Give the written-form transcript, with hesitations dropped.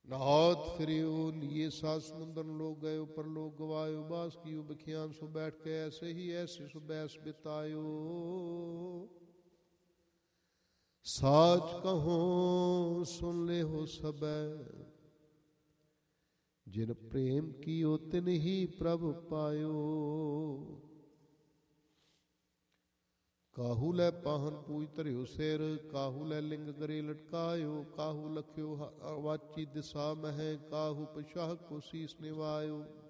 नहात फिरियो लिए सात समुंदर लोग गयो परलोक गवायो बास कियो बखियान सो बैठ के ऐसे ही ऐसे सो बैस बितायो। साच कहो सुन ले हो सबे जिन प्रेम कियो तिन ही प्रभ पायो। काहू लै पाहन पूज धरियो सिर काहू लै लिंग गरे लटकायो। काहू लख्यो वाची दिशा मह काहू पशाह को शीस निवायो।